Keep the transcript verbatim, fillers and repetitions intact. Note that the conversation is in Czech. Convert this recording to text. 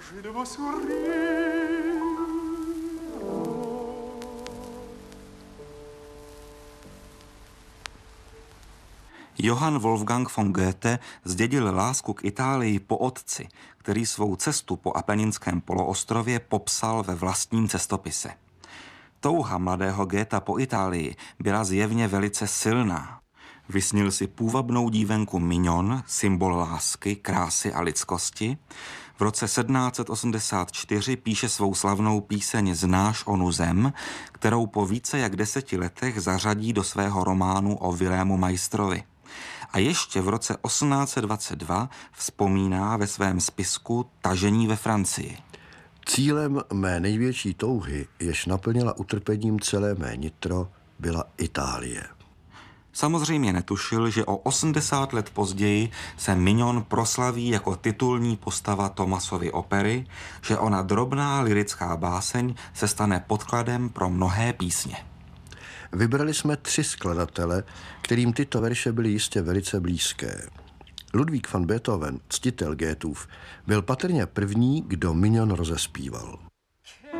Johann Wolfgang von Goethe zdědil lásku k Itálii po otci, který svou cestu po Apeninském poloostrově popsal ve vlastním cestopise. Touha mladého Goetha po Itálii byla zjevně velice silná. Vysnil si půvabnou dívenku Mignon, symbol lásky, krásy a lidskosti. V roce sedmnáct set osmdesát čtyři píše svou slavnou píseň Znáš onu zem, kterou po více jak deseti letech zařadí do svého románu o Vilému Majstrovi. A ještě v roce osmnáct set dvacet dva vzpomíná ve svém spisku Tažení ve Francii. Cílem mé největší touhy, jež naplnila utrpením celé mé nitro, byla Itálie. Samozřejmě netušil, že o osmdesát let později se Mignon proslaví jako titulní postava Thomasovy opery, že ona drobná lyrická báseň se stane podkladem pro mnohé písně. Vybrali jsme tři skladatele, kterým tyto verše byly jistě velice blízké. Ludvík van Beethoven, ctitel Goethův, byl patrně první, kdo Mignon rozespíval.